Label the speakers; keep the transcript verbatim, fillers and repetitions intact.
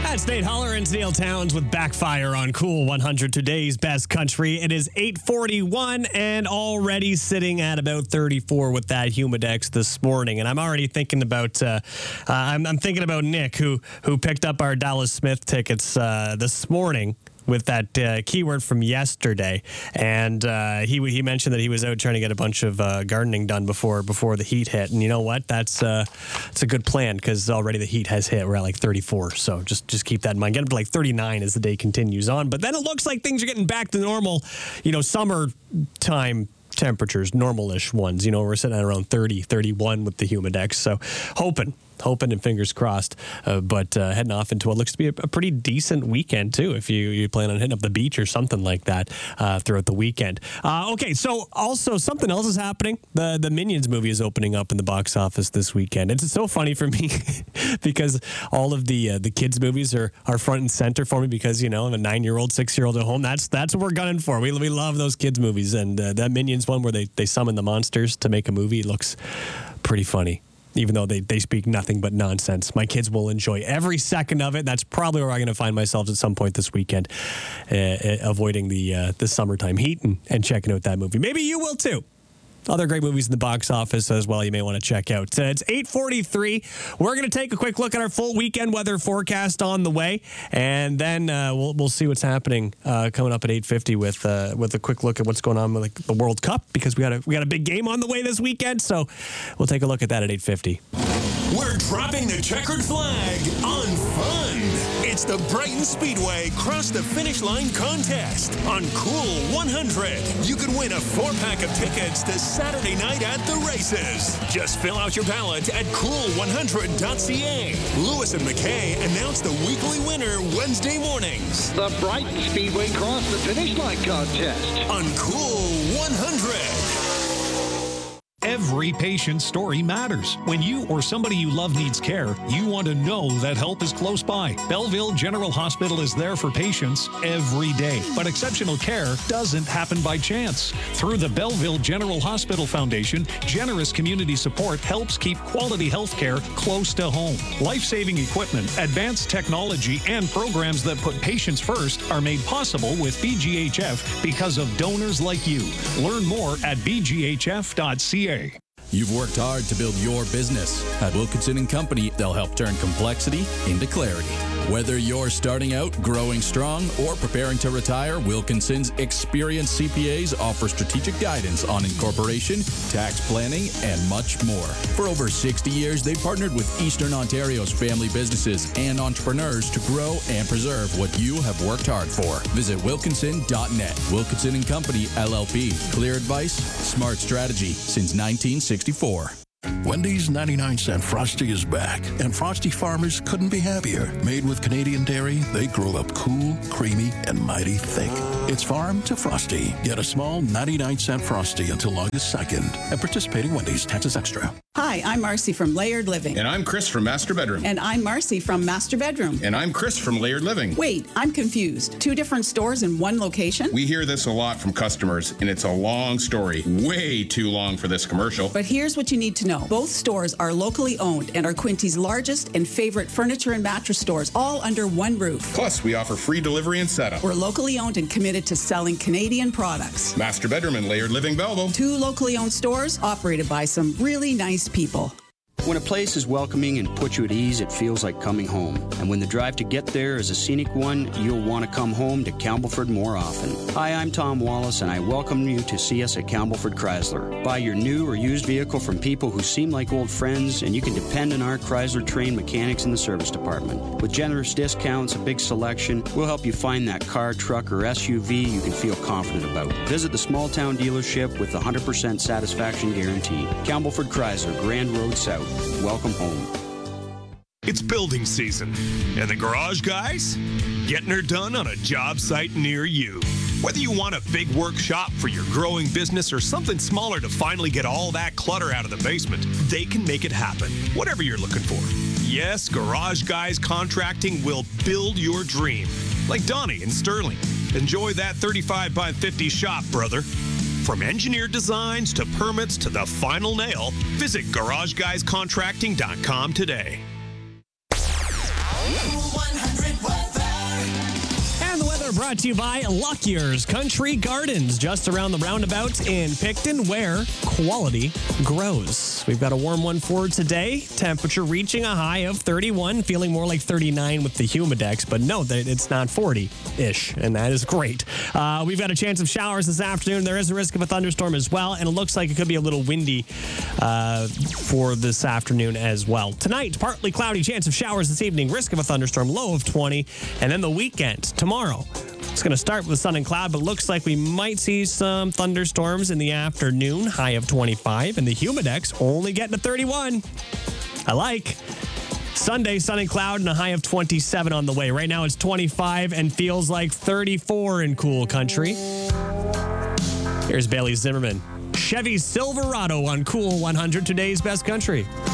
Speaker 1: That's Nate Holler and Neil Towns with Backfire on Cool one hundred, today's best country. It is eight forty-one and already sitting at about thirty-four with that Humidex this morning. And I'm already thinking about, uh, uh, I'm, I'm thinking about Nick, who who picked up our Dallas Smith tickets uh, this morning with that uh, keyword from yesterday, and uh, he he mentioned that he was out trying to get a bunch of uh, gardening done before before the heat hit. And you know what? That's uh, it's a good plan because already the heat has hit. We're at like thirty-four, so just just keep that in mind. Get up to like thirty-nine as the day continues on. But then it looks like things are getting back to normal, you know, summertime temperatures, normal-ish ones. You know, we're sitting at around thirty, thirty-one with the Humidex. So hoping. Hoping and fingers crossed, uh, but uh, heading off into what looks to be a, a pretty decent weekend, too, if you, you plan on hitting up the beach or something like that uh, throughout the weekend. Uh, okay, so also something else is happening. The the Minions movie is opening up in the box office this weekend. It's so funny for me because all of the uh, the kids' movies are, are front and center for me because, you know, I'm a nine-year-old, six-year-old at home. That's that's what we're gunning for. We, we love those kids' movies, and uh, that Minions one where they, they summon the monsters to make a movie looks pretty funny. Even though they, they speak nothing but nonsense. My kids will enjoy every second of it. That's probably where I'm going to find myself at some point this weekend, uh, uh, avoiding the uh, the summertime heat and, and checking out that movie. Maybe you will too. Other great movies in the box office as well you may want to check out. Uh, it's eight forty-three. We're going to take a quick look at our full weekend weather forecast on the way, and then uh, we'll we'll see what's happening uh, coming up at eight fifty with uh, with a quick look at what's going on with like, the World Cup, because we got a we got a big game on the way this weekend. So we'll take a look at that at eight fifty.
Speaker 2: We're dropping the checkered flag on fun. It's the Brighton Speedway Cross the Finish Line contest on Cool one hundred. You can win a four-pack of tickets to Saturday night at the races. Just fill out your ballot at cool one hundred dot c a. Lewis and McKay announce the weekly winner Wednesday mornings.
Speaker 3: The Brighton Speedway Cross the Finish Line contest
Speaker 2: on Cool one hundred.
Speaker 4: Every patient's story matters. When you or somebody you love needs care, you want to know that help is close by. Belleville General Hospital is there for patients every day. But exceptional care doesn't happen by chance. Through the Belleville General Hospital Foundation, generous community support helps keep quality health care close to home. Life-saving equipment, advanced technology, and programs that put patients first are made possible with B G H F because of donors like you. Learn more at b g h f dot c a.
Speaker 5: You've worked hard to build your business. At Wilkinson and Company, they'll help turn complexity into clarity. Whether you're starting out, growing strong, or preparing to retire, Wilkinson's experienced C P As offer strategic guidance on incorporation, tax planning, and much more. For over sixty years, they've partnered with Eastern Ontario's family businesses and entrepreneurs to grow and preserve what you have worked hard for. Visit wilkinson dot net. Wilkinson and Company, L L P. Clear advice, smart strategy since nineteen sixty-four.
Speaker 6: Wendy's ninety-nine cent Frosty is back, and Frosty farmers couldn't be happier. Made with Canadian dairy, they grow up cool, creamy, and mighty thick. It's farm to Frosty. Get a small ninety-nine cent Frosty until August second at participating Wendy's. Taxes extra.
Speaker 7: Hi, I'm Marcy from Layered Living.
Speaker 8: And I'm Chris from Master Bedroom.
Speaker 7: And I'm Marcy from Master Bedroom.
Speaker 8: And I'm Chris from Layered Living.
Speaker 7: Wait, I'm confused. Two different stores in one location?
Speaker 8: We hear this a lot from customers, and it's a long story. Way too long for this commercial.
Speaker 7: But here's what you need to know. Both stores are locally owned and are Quinty's largest and favorite furniture and mattress stores, all under one roof.
Speaker 8: Plus, we offer free delivery and setup.
Speaker 7: We're locally owned and committed to selling Canadian products.
Speaker 8: Master Bedroom and Layered Living Belleville.
Speaker 7: Two locally owned stores operated by some really nice people.
Speaker 9: When a place is welcoming and puts you at ease, it feels like coming home. And when the drive to get there is a scenic one, you'll want to come home to Campbellford more often. Hi, I'm Tom Wallace, and I welcome you to see us at Campbellford Chrysler. Buy your new or used vehicle from people who seem like old friends, and you can depend on our Chrysler-trained mechanics in the service department. With generous discounts, a big selection, we'll help you find that car, truck, or S U V you can feel confident about. Visit the small-town dealership with a one hundred percent satisfaction guarantee. Campbellford Chrysler, Grand Road South. Welcome home.
Speaker 2: It's building season, and the garage guys getting her done on a job site near you. Whether you want a big workshop for your growing business or something smaller to finally get all that clutter out of the basement, they can make it happen, whatever you're looking for. Yes, Garage Guys Contracting will build your dream. Like Donnie in Sterling. Enjoy that thirty-five by fifty shop, brother. From engineered designs to permits to the final nail, visit garage guys contracting dot com today.
Speaker 10: one hundred
Speaker 1: brought to you by Lucky's Country Gardens, just around the roundabout in Picton, where quality grows. We've got a warm one for today. Temperature reaching a high of thirty-one, feeling more like thirty-nine with the Humidex, but no, it's not forty-ish, and that is great. Uh, we've got a chance of showers this afternoon. There is a risk of a thunderstorm as well, and it looks like it could be a little windy uh, for this afternoon as well. Tonight, partly cloudy, chance of showers this evening, risk of a thunderstorm, low of twenty, and then the weekend, tomorrow. It's going to start with sun and cloud, but looks like we might see some thunderstorms in the afternoon, high of twenty-five, and the Humidex only getting to thirty-one. I like. Sunday, sun and cloud, and a high of twenty-seven on the way. Right now it's twenty-five and feels like thirty-four in cool country. Here's Bailey Zimmerman. Chevy Silverado on Cool one hundred, today's best country.